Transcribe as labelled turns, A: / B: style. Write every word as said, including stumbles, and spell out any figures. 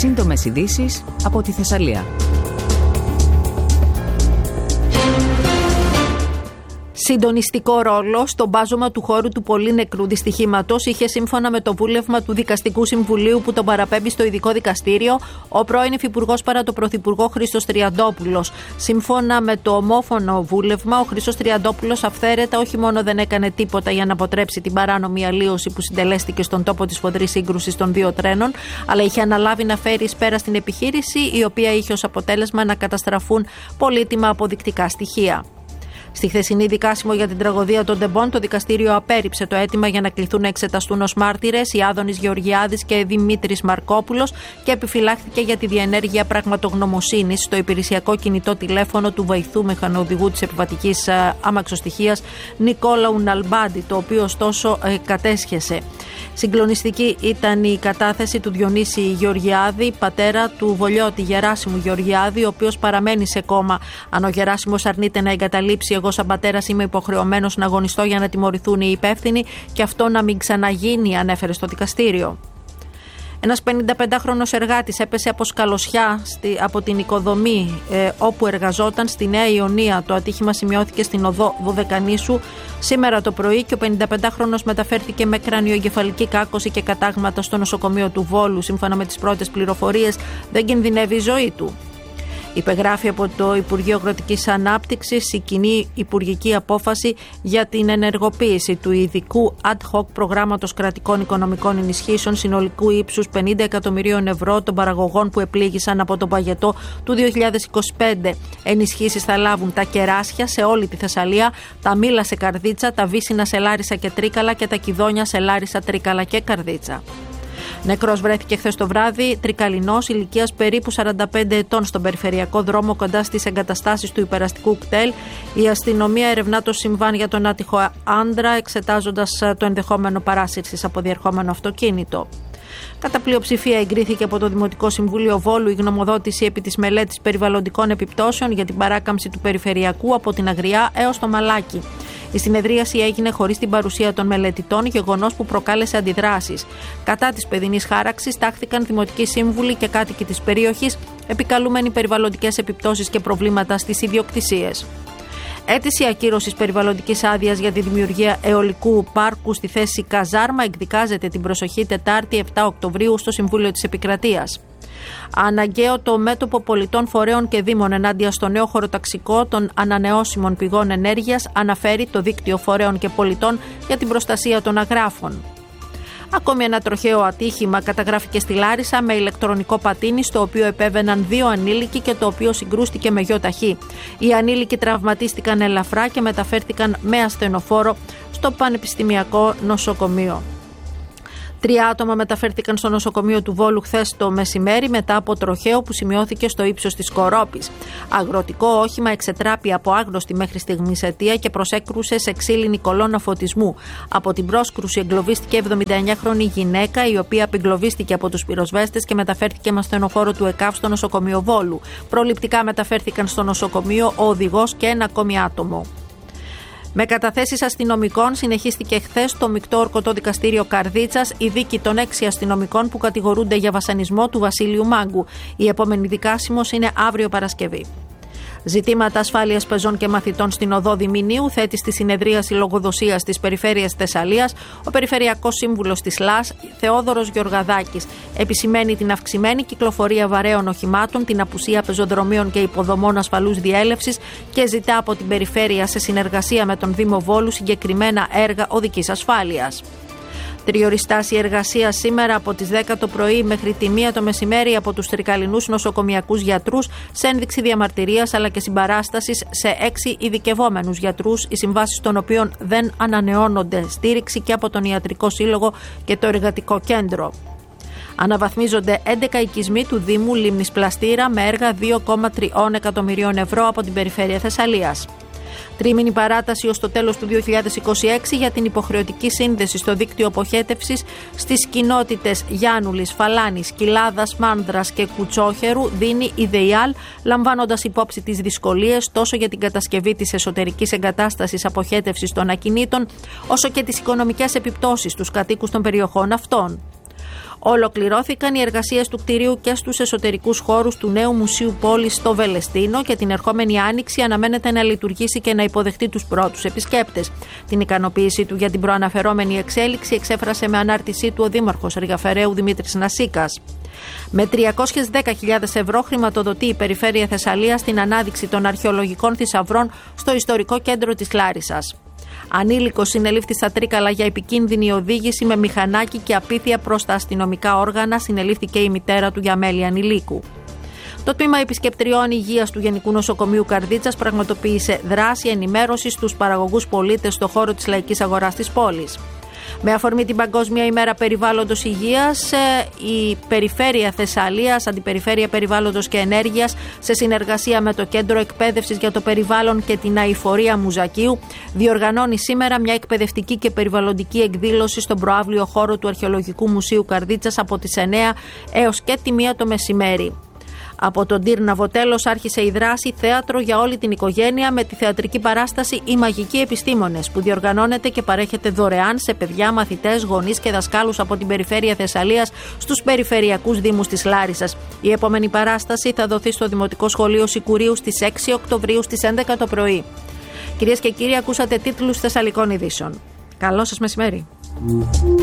A: Σύντομες ειδήσεις από τη Θεσσαλία.
B: Συντονιστικό ρόλο στο μπάζωμα του χώρου του πολύ νεκρού δυστυχήματος είχε, σύμφωνα με το βούλευμα του Δικαστικού Συμβουλίου που τον παραπέμπει στο ειδικό δικαστήριο, ο πρώην Υφυπουργός παρά το Πρωθυπουργό Χρήστος Τριαντόπουλος. Σύμφωνα με το ομόφωνο βούλευμα, ο Χρήστος Τριαντόπουλος αυθαίρετα όχι μόνο δεν έκανε τίποτα για να αποτρέψει την παράνομη αλλίωση που συντελέστηκε στον τόπο της σφοδρής σύγκρουσης των δύο τρένων, αλλά είχε αναλάβει να φέρει εις πέρα στην επιχείρηση, η οποία είχε ως αποτέλεσμα να καταστραφούν πολύτιμα αποδεικτικά στοιχεία. Στη χθεσινή δικάσιμο για την τραγωδία των Ντεμπών, το δικαστήριο απέρριψε το αίτημα για να κληθούν να εξεταστούν ως μάρτυρες η Άδωνης Γεωργιάδης και Δημήτρης Μαρκόπουλος και επιφυλάχθηκε για τη διενέργεια πραγματογνωμοσύνης στο υπηρεσιακό κινητό τηλέφωνο του βοηθού μηχανοδηγού της επιβατικής αμαξοστοιχείας Νικόλαου Ναλμπάντη, το οποίο ωστόσο κατέσχεσε. Συγκλονιστική ήταν η κατάθεση του Διονύση Γεωργιάδη, πατέρα του Βολιώτη Γεράσιμου Γεωργιάδη, ο οποίος παραμένει σε κόμμα. Αν ο Γεράσιμος αρνείται να εγκαταλείψει, εγώ σαν πατέρας είμαι υποχρεωμένος να αγωνιστώ για να τιμωρηθούν οι υπεύθυνοι και αυτό να μην ξαναγίνει, ανέφερε στο δικαστήριο. Ένας πενηνταπεντάχρονος εργάτης έπεσε από σκαλωσιά στη, από την οικοδομή ε, όπου εργαζόταν στη Νέα Ιωνία. Το ατύχημα σημειώθηκε στην οδό Δωδεκανήσου σήμερα το πρωί και ο πενηνταπεντάχρονος μεταφέρθηκε με κρανιοεγκεφαλική κάκωση και κατάγματα στο νοσοκομείο του Βόλου. Σύμφωνα με τις πρώτες πληροφορίες, δεν κινδυνεύει η ζωή του. Υπεγράφει από το Υπουργείο Αγροτικής Ανάπτυξης η κοινή υπουργική απόφαση για την ενεργοποίηση του ειδικού ad hoc προγράμματος κρατικών οικονομικών ενισχύσεων συνολικού ύψους πενήντα εκατομμυρίων ευρώ των παραγωγών που επλήγησαν από τον παγετό του δύο χιλιάδες είκοσι πέντε. Ενισχύσεις θα λάβουν τα κεράσια σε όλη τη Θεσσαλία, τα μήλα σε Καρδίτσα, τα βύσσινα σε Λάρισα και Τρίκαλα και τα κιδόνια σε Λάρισα, Τρίκαλα και Καρδίτσα. Νεκρός βρέθηκε χθες το βράδυ, τρικαλινός, ηλικίας περίπου σαράντα πέντε ετών, στον περιφερειακό δρόμο κοντά στις εγκαταστάσεις του υπεραστικού κτέλ. Η αστυνομία ερευνά το συμβάν για τον άτυχο άντρα, εξετάζοντας το ενδεχόμενο παράσυρσης από διερχόμενο αυτοκίνητο. Κατά πλειοψηφία εγκρίθηκε από το Δημοτικό Συμβούλιο Βόλου η γνωμοδότηση επί της μελέτης περιβαλλοντικών επιπτώσεων για την παράκαμψη του περιφερειακού από την Αγριά έως το Μαλάκι. Η συνεδρίαση έγινε χωρίς την παρουσία των μελετητών, γεγονός που προκάλεσε αντιδράσεις. Κατά της παιδινής χάραξης τάχθηκαν δημοτικοί σύμβουλοι και κάτοικοι της περιοχής, επικαλούμενοι περιβαλλοντικές επιπτώσεις και προβλήματα στις ιδιοκτησίες. Αίτηση ακύρωσης περιβαλλοντικής άδειας για τη δημιουργία αιωλικού πάρκου στη θέση Καζάρμα εκδικάζεται την προσοχή Τετάρτη επτά Οκτωβρίου στο Συμβούλιο της Επικρατείας. Αναγκαίο το μέτωπο πολιτών, φορέων και δήμων ενάντια στο νέο χωροταξικό των ανανεώσιμων πηγών ενέργειας, αναφέρει το Δίκτυο Φορέων και Πολιτών για την Προστασία των Αγράφων. Ακόμη ένα τροχαίο ατύχημα καταγράφηκε στη Λάρισα με ηλεκτρονικό πατίνι, στο οποίο επέβαιναν δύο ανήλικοι και το οποίο συγκρούστηκε με γιοταχή. Οι ανήλικοι τραυματίστηκαν ελαφρά και μεταφέρθηκαν με ασθενοφόρο στο Πανεπιστημιακό Νοσοκομείο. Τρία άτομα μεταφέρθηκαν στο νοσοκομείο του Βόλου χθες το μεσημέρι μετά από τροχαίο που σημειώθηκε στο ύψος της Κορόπης. Αγροτικό όχημα εξετράπη από άγνωστη μέχρι στιγμής αιτία και προσέκρουσε σε ξύλινη κολόνα φωτισμού. Από την πρόσκρουση εγκλωβίστηκε εβδομηνταεννιάχρονη γυναίκα, η οποία απεγκλωβίστηκε από τους πυροσβέστες και μεταφέρθηκε με ασθενοφόρο του ΕΚΑΒ στο νοσοκομείο Βόλου. Προληπτικά μεταφέρθηκαν στο νοσοκομείο ο οδηγός και ένα ακόμη άτομο. Με καταθέσεις αστυνομικών συνεχίστηκε χθες το μεικτό ορκωτό δικαστήριο Καρδίτσας η δίκη των έξι αστυνομικών που κατηγορούνται για βασανισμό του Βασίλειου Μάγκου. Η επόμενη δικάσιμος είναι αύριο Παρασκευή. Ζητήματα ασφάλειας πεζών και μαθητών στην οδό Διμηνίου θέτει στη συνεδρίαση λογοδοσίας της Περιφέρειας Θεσσαλίας ο Περιφερειακός Σύμβουλος της ΛΑΣ Θεόδωρος Γεωργαδάκης. Επισημαίνει την αυξημένη κυκλοφορία βαρέων οχημάτων, την απουσία πεζοδρομίων και υποδομών ασφαλούς διέλευσης και ζητά από την Περιφέρεια σε συνεργασία με τον Δήμο Βόλου συγκεκριμένα έργα οδικής ασφάλειας. Τριοριστάση εργασία σήμερα από τις δέκα το πρωί μέχρι τη μία το μεσημέρι από τους τρικαλινούς νοσοκομιακούς γιατρούς σε ένδειξη διαμαρτυρίας αλλά και συμπαράστασης σε έξι ειδικευόμενους γιατρούς, οι συμβάσεις των οποίων δεν ανανεώνονται. Στήριξη και από τον Ιατρικό Σύλλογο και το Εργατικό Κέντρο. Αναβαθμίζονται έντεκα οικισμοί του Δήμου Λίμνης Πλαστήρα με έργα δύο κόμμα τρία εκατομμυρίων ευρώ από την Περιφέρεια Θεσσαλίας. Τρίμηνη παράταση ως το τέλος του δύο χιλιάδες είκοσι έξι για την υποχρεωτική σύνδεση στο δίκτυο αποχέτευσης στις κοινότητες Γιάννουλης, Φαλάνης, Κοιλάδας, Μάνδρας και Κουτσόχερου δίνει η ΔΕΙΑΛ, λαμβάνοντας υπόψη τις δυσκολίες τόσο για την κατασκευή της εσωτερικής εγκατάστασης αποχέτευσης των ακινήτων, όσο και τις οικονομικές επιπτώσεις στους κατοίκους των περιοχών αυτών. Ολοκληρώθηκαν οι εργασίες του κτηρίου και στους εσωτερικούς χώρους του νέου Μουσείου Πόλης στο Βελεστίνο και την ερχόμενη άνοιξη αναμένεται να λειτουργήσει και να υποδεχτεί τους πρώτους επισκέπτες. Την ικανοποίησή του για την προαναφερόμενη εξέλιξη εξέφρασε με ανάρτησή του ο Δήμαρχος Ριγαφεραίου Δημήτρης Νασίκας. Με τριακόσιες δέκα χιλιάδες ευρώ χρηματοδοτεί η Περιφέρεια Θεσσαλίας την ανάδειξη των αρχαιολογικών θησαυρών στο ιστορικό κέντρο της Λάρισσας. Ανήλικος συνελήφθη στα Τρίκαλα για επικίνδυνη οδήγηση με μηχανάκι και απίθεια προς τα αστυνομικά όργανα. Συνελήφθηκε η μητέρα του για μέλη ανηλίκου. Το Τμήμα Επισκεπτριών Υγείας του Γενικού Νοσοκομείου Καρδίτσας πραγματοποίησε δράση ενημέρωσης στους παραγωγούς πολίτες στο χώρο της λαϊκής αγοράς της πόλης. Με αφορμή την Παγκόσμια ημέρα περιβάλλοντος υγείας, η Περιφέρεια Θεσσαλίας, Αντιπεριφέρεια Περιβάλλοντος και Ενέργειας, σε συνεργασία με το Κέντρο Εκπαίδευσης για το Περιβάλλον και την Αειφορία Μουζακίου, διοργανώνει σήμερα μια εκπαιδευτική και περιβαλλοντική εκδήλωση στον προαύλιο χώρο του Αρχαιολογικού Μουσείου Καρδίτσας από τις εννέα έως και τη μία το μεσημέρι. Από τον Τύρναβο τέλος άρχισε η δράση θέατρο για όλη την οικογένεια με τη θεατρική παράσταση «Οι Μαγικοί Επιστήμονες» που διοργανώνεται και παρέχεται δωρεάν σε παιδιά, μαθητές, γονείς και δασκάλους από την Περιφέρεια Θεσσαλίας στους περιφερειακούς δήμους της Λάρισσας. Η επόμενη παράσταση θα δοθεί στο Δημοτικό Σχολείο Σικουρίου στις έξι Οκτωβρίου στις έντεκα το πρωί. Κυρίες και κύριοι, ακούσατε τίτλους Θεσσαλικών ειδήσεων. Καλό σας μεσημέρι.